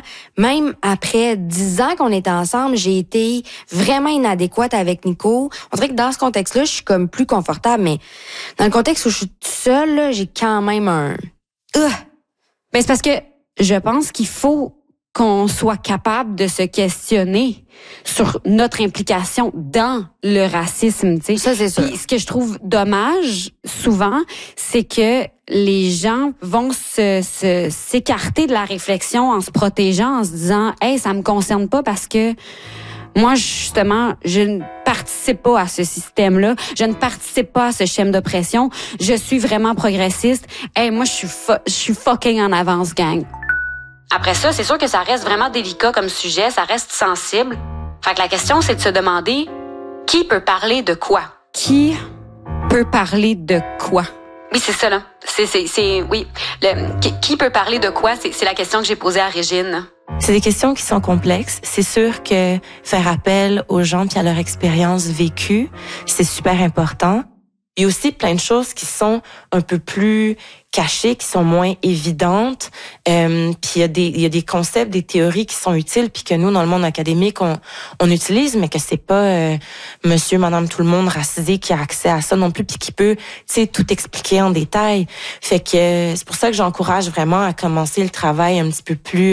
même après 10 ans qu'on était ensemble, j'ai été vraiment inadéquate avec Nico. On dirait que dans ce contexte-là, je suis comme plus confortable, mais dans le contexte où je suis toute seule, là, j'ai quand même un... Ben, c'est parce que je pense qu'il faut qu'on soit capable de se questionner sur notre implication dans le racisme, tu sais. Ça, c'est sûr. Puis, ce que je trouve dommage, souvent, c'est que les gens vont s'écarter de la réflexion en se protégeant, en se disant « Hey, ça me concerne pas parce que moi, justement, je ne participe pas à ce système-là. Je ne participe pas à ce schéma d'oppression. Je suis vraiment progressiste. Hey, moi, je suis fucking en avance, gang. » Après ça, c'est sûr que ça reste vraiment délicat comme sujet, ça reste sensible. Fait que la question, c'est de se demander qui peut parler de quoi? Qui peut parler de quoi? Oui, c'est ça, là. Oui. Qui peut parler de quoi? C'est la question que j'ai posée à Régine. C'est des questions qui sont complexes. C'est sûr que faire appel aux gens puis à leur expérience vécue, c'est super important. Il y a aussi plein de choses qui sont un peu plus cachées, qui sont moins évidentes. Puis il y a des concepts, des théories qui sont utiles, puis que nous, dans le monde académique, on utilise, mais que c'est pas monsieur, madame, tout le monde racisé qui a accès à ça non plus, puis qui peut, tu sais, tout expliquer en détail. Fait que c'est pour ça que j'encourage vraiment à commencer le travail un petit peu plus...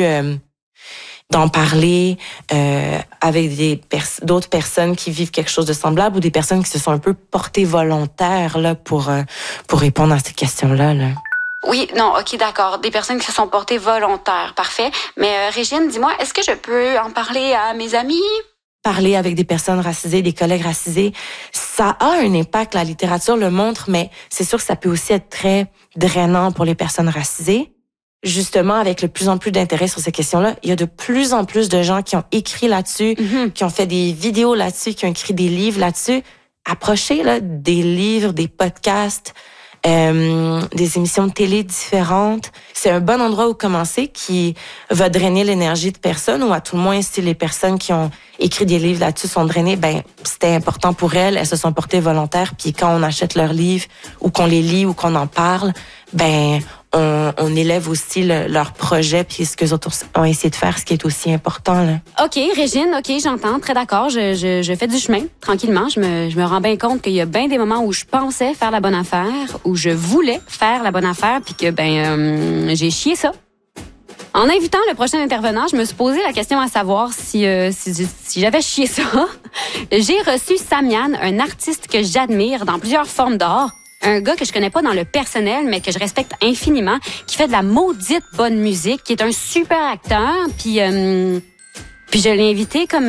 d'en parler avec d'autres personnes qui vivent quelque chose de semblable ou des personnes qui se sont un peu portées volontaires là pour répondre à ces questions-là. Là. Oui, non, OK, d'accord. Des personnes qui se sont portées volontaires, parfait. Mais Régine, dis-moi, est-ce que je peux en parler à mes amis? Parler avec des personnes racisées, des collègues racisés, ça a un impact, la littérature le montre, mais c'est sûr que ça peut aussi être très drainant pour les personnes racisées. Justement, avec de plus en plus d'intérêt sur ces questions-là, il y a de plus en plus de gens qui ont écrit là-dessus, qui ont fait des vidéos là-dessus, qui ont écrit des livres là-dessus. Approchez là, des livres, des podcasts, des émissions de télé différentes. C'est un bon endroit où commencer qui va drainer l'énergie de personnes, ou à tout le moins, si les personnes qui ont écrit des livres là-dessus sont drainées, ben c'était important pour elles se sont portées volontaires, puis quand on achète leurs livres, ou qu'on les lit, ou qu'on en parle, ben on élève aussi leur projet puis ce que les autres ont essayé de faire, ce qui est aussi important. Là. OK, Régine, OK, j'entends, très d'accord. Je fais du chemin, tranquillement. Je me rends bien compte qu'il y a bien des moments où je pensais faire la bonne affaire, où je voulais faire la bonne affaire, puis que, j'ai chié ça. En invitant le prochain intervenant, je me suis posé la question à savoir si j'avais chié ça. J'ai reçu Samian, un artiste que j'admire dans plusieurs formes d'art. Un gars que je connais pas dans le personnel, mais que je respecte infiniment, qui fait de la maudite bonne musique, qui est un super acteur, puis je l'ai invité comme,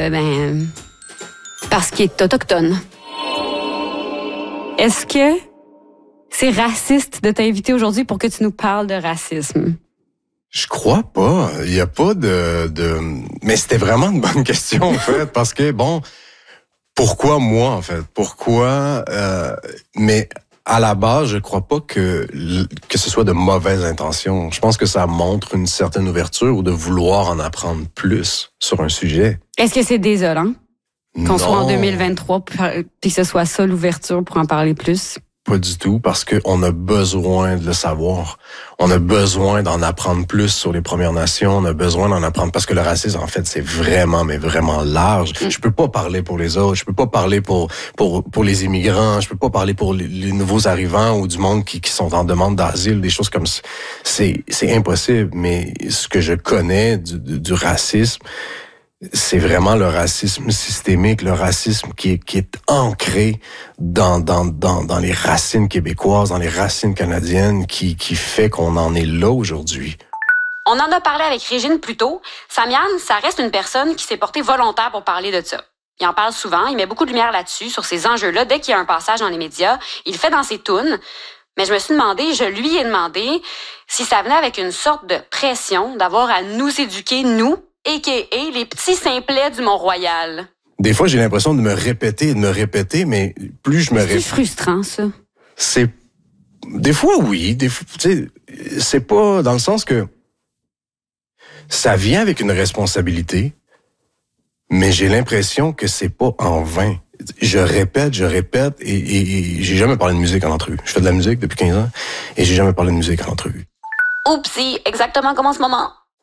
parce qu'il est autochtone. Est-ce que c'est raciste de t'inviter aujourd'hui pour que tu nous parles de racisme? Je crois pas. Il y a pas mais c'était vraiment une bonne question, en fait, parce que, bon... Pourquoi moi, en fait? Pourquoi? Mais à la base, je crois pas que ce soit de mauvaises intentions. Je pense que ça montre une certaine ouverture ou de vouloir en apprendre plus sur un sujet. Est-ce que c'est désolant qu'on soit en Non. 2023 puis que ce soit ça l'ouverture pour en parler plus? Pas du tout, parce que on a besoin de le savoir. On a besoin d'en apprendre plus sur les Premières Nations. On a besoin d'en apprendre parce que le racisme, en fait, c'est vraiment, mais vraiment large. Je peux pas parler pour les autres. Je peux pas parler pour les immigrants. Je peux pas parler pour les nouveaux arrivants ou du monde qui sont en demande d'asile, des choses comme ça. C'est impossible. Mais ce que je connais du racisme, c'est vraiment le racisme systémique, le racisme qui est ancré dans les racines québécoises, dans les racines canadiennes, qui fait qu'on en est là aujourd'hui. On en a parlé avec Régine plus tôt. Samian, ça reste une personne qui s'est portée volontaire pour parler de ça. Il en parle souvent, il met beaucoup de lumière là-dessus, sur ces enjeux-là. Dès qu'il y a un passage dans les médias, il le fait dans ses tunes. Mais je lui ai demandé si ça venait avec une sorte de pression d'avoir à nous éduquer, nous, a.k.a. les petits simplets du Mont-Royal. Des fois, j'ai l'impression de me répéter, mais plus je me répète... C'est frustrant, ça. C'est... Des fois, oui. Des fois, tu sais, c'est pas dans le sens que ça vient avec une responsabilité, mais j'ai l'impression que c'est pas en vain. Je répète, et j'ai jamais parlé de musique en entrevue. Je fais de la musique depuis 15 ans, et j'ai jamais parlé de musique en entrevue. Oupsie, exactement comme en ce moment.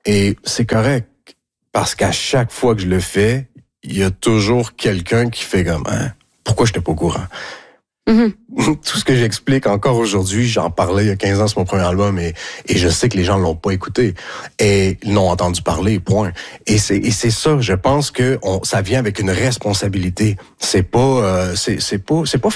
Et c'est correct, parce qu'à chaque fois que je le fais, il y a toujours quelqu'un qui fait comme, hein, pourquoi j'étais pas au courant? Tout ce que j'explique encore aujourd'hui, j'en parlais il y a 15 ans sur mon premier album et je sais que les gens l'ont pas écouté et l'ont entendu parler, point. Et c'est ça, je pense que ça vient avec une responsabilité. C'est pas